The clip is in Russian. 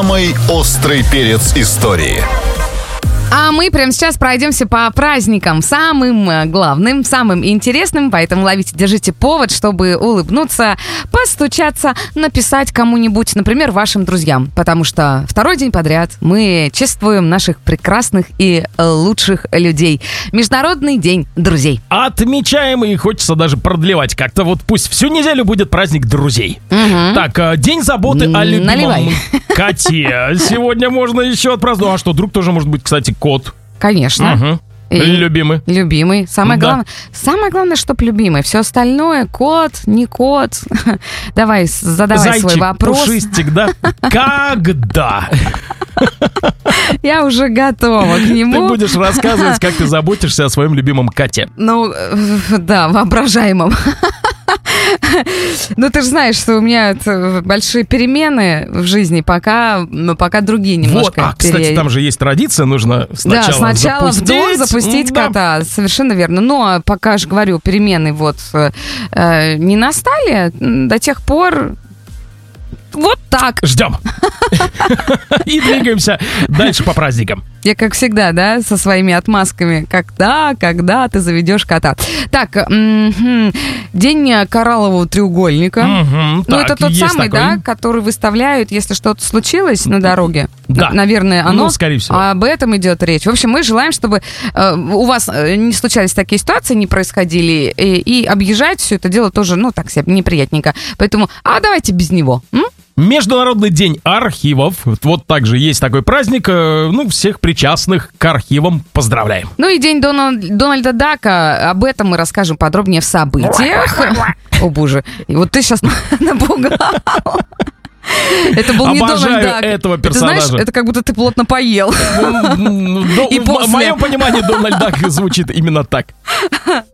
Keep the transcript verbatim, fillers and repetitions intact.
Самый острый перец истории. А мы прямо сейчас пройдемся по праздникам, самым главным, самым интересным, поэтому ловите, держите повод, чтобы улыбнуться, постучаться, написать кому-нибудь, например, вашим друзьям, потому что второй день подряд мы чествуем наших прекрасных и лучших людей. Международный день друзей. Отмечаем, и хочется даже продлевать как-то, вот пусть всю неделю будет праздник друзей. Угу. Так, день заботы о любимом Наливай. коте. Сегодня можно еще отпраздновать. А что, друг тоже может быть, кстати, кот. Конечно. Угу. И Любимый. Любимый. Самое Да. главное, самое главное, чтоб любимый. Все остальное, кот, не кот. Давай, задавай Зайчик, свой вопрос. пушистик, да? Когда? Я уже готова к Ты нему. будешь рассказывать, как ты заботишься о своем любимом коте. Ну, э, да, воображаемом. Ну, ты же знаешь, что у меня это большие перемены в жизни, пока, ну, пока другие Вот, немножко. а, кстати, пере- там же есть традиция, нужно сначала Да, сначала запустить. в дом запустить Да. кота, совершенно верно. Но пока же, говорю, перемены вот э, не настали, м, до тех пор вот так. Ждем. И двигаемся дальше по праздникам. Я, как всегда, да, со своими отмазками. Когда, когда ты заведешь кота. Так, м-м, день кораллового треугольника. Мгм, Ну, так, это тот есть самый, такой. да, который выставляют, если что-то случилось на дороге. Да. Н- Наверное, оно. Ну, скорее всего. Об этом идет речь. В общем, мы желаем, чтобы э, у вас э, не случались такие ситуации, не происходили, и, и объезжать все это дело тоже, ну, так себе, неприятненько. Поэтому, а давайте без него. М? Международный день архивов. Вот также есть такой праздник. э, Ну, всех причастных к архивам поздравляем. Ну и день Донал- Дональда Дака. Об этом мы расскажем подробнее в событиях. О, боже. И вот ты сейчас напугал. Это был не Обожаю Дональд Дак. этого Это, знаешь, персонажа. это как будто ты плотно поел. Ну, до- И в после. моем понимании Дональд Дак звучит именно так.